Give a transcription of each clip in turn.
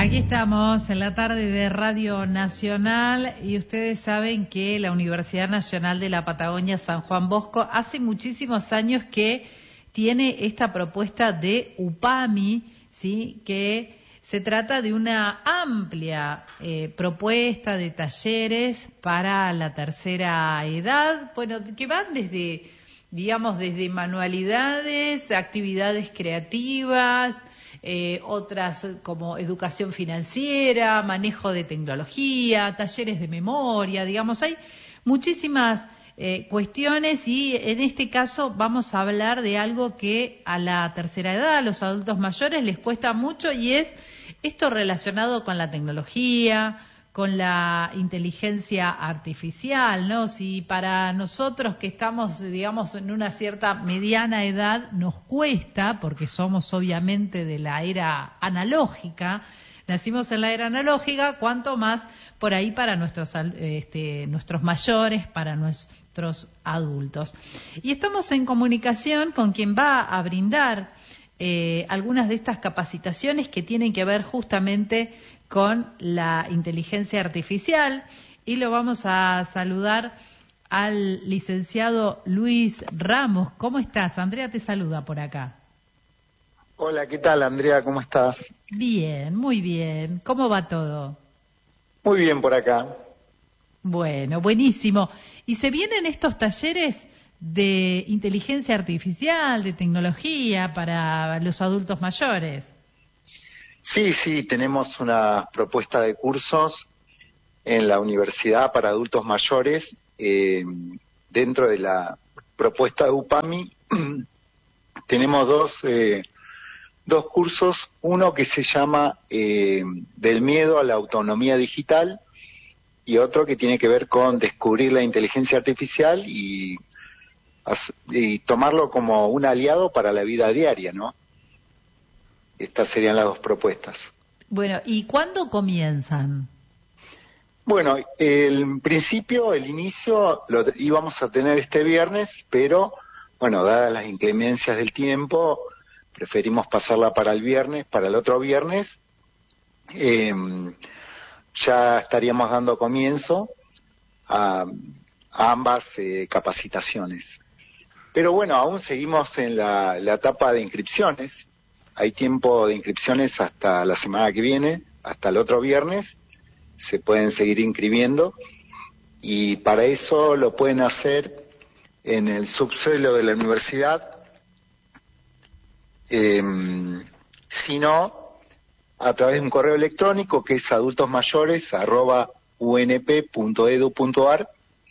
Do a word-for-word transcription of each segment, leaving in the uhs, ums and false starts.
Aquí estamos en la tarde de Radio Nacional y ustedes saben que la Universidad Nacional de la Patagonia San Juan Bosco hace muchísimos años que tiene esta propuesta de UPAMI, ¿sí? Que se trata de una amplia eh, propuesta de talleres para la tercera edad, bueno, que van desde, digamos, desde manualidades, actividades creativas, Eh, otras como educación financiera, manejo de tecnología, talleres de memoria, digamos, hay muchísimas eh, cuestiones y en este caso vamos a hablar de algo que a la tercera edad, a los adultos mayores les cuesta mucho y es esto relacionado con la tecnología, con la inteligencia artificial, ¿no? Si para nosotros que estamos, digamos, en una cierta mediana edad nos cuesta, porque somos obviamente de la era analógica, nacimos en la era analógica, cuanto más por ahí para nuestros, este, nuestros mayores, para nuestros adultos. Y estamos en comunicación con quien va a brindar eh, algunas de estas capacitaciones que tienen que ver justamente con la inteligencia artificial y lo vamos a saludar al licenciado Luis Ramos. ¿Cómo estás? Andrea te saluda por acá. Hola, ¿qué tal, Andrea? ¿Cómo estás? Bien, muy bien. ¿Cómo va todo? Muy bien por acá. Bueno, buenísimo. ¿Y se vienen estos talleres de inteligencia artificial, de tecnología para los adultos mayores? Sí, sí, tenemos una propuesta de cursos en la Universidad para Adultos Mayores. Eh, dentro de la propuesta de UPAMI tenemos dos, eh, dos cursos, uno que se llama eh, Del miedo a la autonomía digital y otro que tiene que ver con descubrir la inteligencia artificial y, y tomarlo como un aliado para la vida diaria, ¿no? Estas serían las dos propuestas. Bueno, ¿y cuándo comienzan? Bueno, el principio, el inicio, lo íbamos a tener este viernes, pero, bueno, dadas las inclemencias del tiempo, preferimos pasarla para el viernes, para el otro viernes. Eh, ya estaríamos dando comienzo a, a ambas eh, capacitaciones. Pero bueno, aún seguimos en la, la etapa de inscripciones. Hay tiempo de inscripciones hasta la semana que viene, hasta el otro viernes, se pueden seguir inscribiendo y para eso lo pueden hacer en el subsuelo de la universidad, eh, si no, a través de un correo electrónico que es adultosmayores arroba u n p punto edu punto a r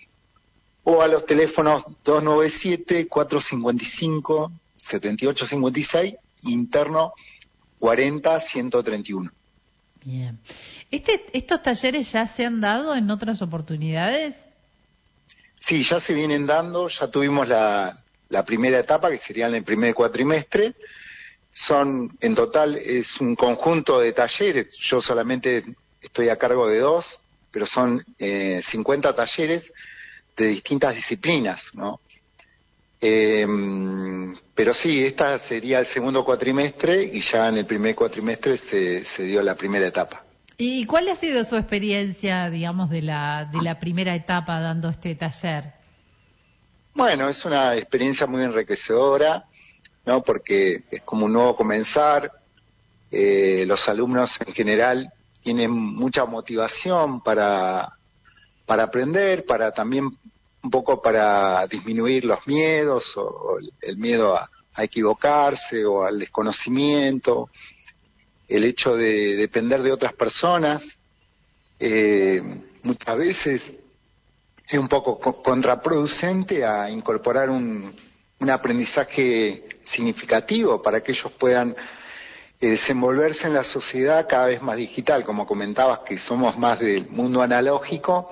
o a los teléfonos dos nueve siete, cuatro cinco cinco, siete ocho cinco seis interno cuarenta ciento treinta y uno. Bien. Este, ¿Estos talleres ya se han dado en otras oportunidades? Sí, ya se vienen dando, ya tuvimos la, la primera etapa, que sería en el primer cuatrimestre. Son, en total, es un conjunto de talleres, yo solamente estoy a cargo de dos, pero son eh, cincuenta talleres de distintas disciplinas, ¿no? Eh, pero sí, esta sería el segundo cuatrimestre y ya en el primer cuatrimestre se, se dio la primera etapa. ¿Y cuál ha sido su experiencia, digamos, de la, de la primera etapa dando este taller? Bueno, es una experiencia muy enriquecedora, ¿no? Porque es como un nuevo comenzar. Eh, los alumnos en general tienen mucha motivación para, para aprender, para también un poco para disminuir los miedos o el miedo a, a equivocarse o al desconocimiento, el hecho de depender de otras personas, eh, muchas veces es un poco co- contraproducente a incorporar un, un aprendizaje significativo para que ellos puedan eh, desenvolverse en la sociedad cada vez más digital, como comentabas que somos más del mundo analógico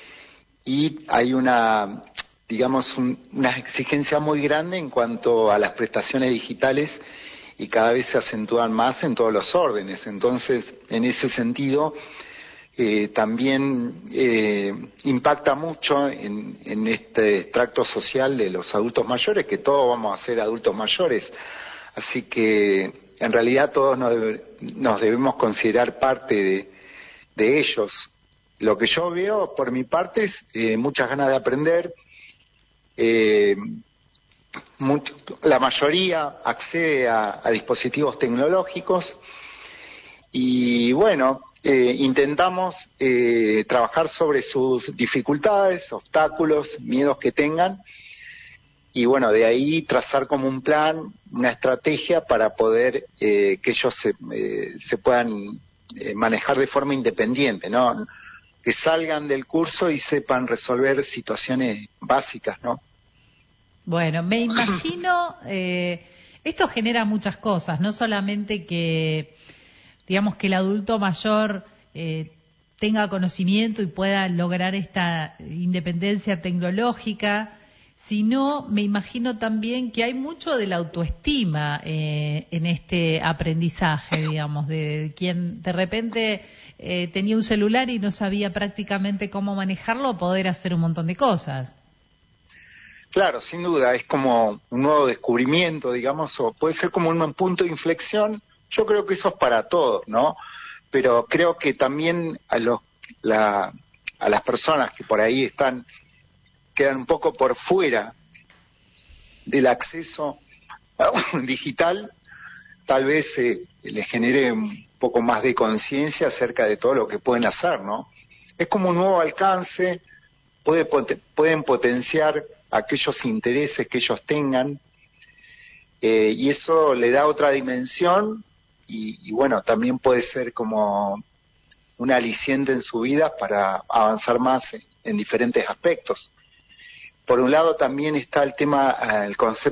y hay una, digamos, un, una exigencia muy grande en cuanto a las prestaciones digitales y cada vez se acentúan más en todos los órdenes. Entonces, en ese sentido, eh, también eh, impacta mucho en, en este extracto social de los adultos mayores, que todos vamos a ser adultos mayores. Así que en realidad todos nos, debe, nos debemos considerar parte de, de ellos. Lo que yo veo por mi parte es eh, muchas ganas de aprender. Eh, mucho, la mayoría accede a, a dispositivos tecnológicos y bueno, eh, intentamos eh, trabajar sobre sus dificultades, obstáculos, miedos que tengan y bueno, de ahí trazar como un plan, una estrategia para poder eh, que ellos se, eh, se puedan eh, manejar de forma independiente, ¿no? Que salgan del curso y sepan resolver situaciones básicas, ¿no? Bueno, me imagino, eh, esto genera muchas cosas, no solamente que, digamos, que el adulto mayor eh, tenga conocimiento y pueda lograr esta independencia tecnológica, sino me imagino también que hay mucho de la autoestima eh, en este aprendizaje, digamos, de quien de repente eh, tenía un celular y no sabía prácticamente cómo manejarlo, poder hacer un montón de cosas. Claro, sin duda, es como un nuevo descubrimiento, digamos, o puede ser como un punto de inflexión. Yo creo que eso es para todos, ¿no? Pero creo que también a los la, a las personas que por ahí están quedan un poco por fuera del acceso digital, tal vez eh, les genere un poco más de conciencia acerca de todo lo que pueden hacer, ¿no? Es como un nuevo alcance, puede, pueden potenciar aquellos intereses que ellos tengan, eh, y eso le da otra dimensión y, y bueno, también puede ser como un aliciente en su vida para avanzar más en, en diferentes aspectos. Por un lado también está el tema, el concepto